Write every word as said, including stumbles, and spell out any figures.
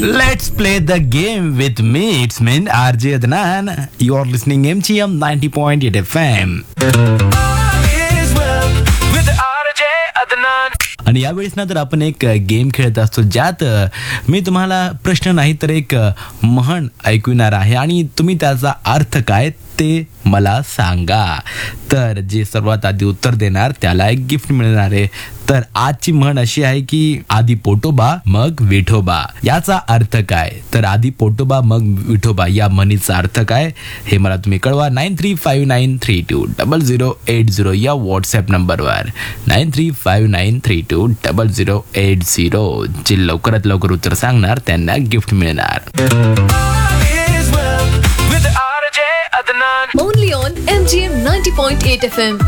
Let's play the game with me. It's me, R J Adnan. You are listening M G M ninety point eight F M. आणि यावेळेस ना तर आपण एक game खेळत असतो ज्यात मी तुम्हाला प्रश्न नाही तर एक म्हण ऐकविणार आहे आणि तुम्ही त्याचा अर्थ काय ते मला सांगा. तर जे सर्वात आधी उत्तर देणार त्याला एक गिफ्ट मिळणार आहे. तर आजची म्हण अशी आहे की आधी पोटोबा मग विठोबा. याचा अर्थ काय? तर आधी पोटोबा मग विठोबा या म्हणीचा अर्थ काय हे मला तुम्ही कळवा. Nine three five nine three to double zero eight zero या व्हॉट्सॲप नंबरवर. Nine three five nine three to double zero eight zero. जे लवकरात लवकर उत्तर सांगणार त्यांना गिफ्ट मिळणार. Only on M G M ninety point eight F M.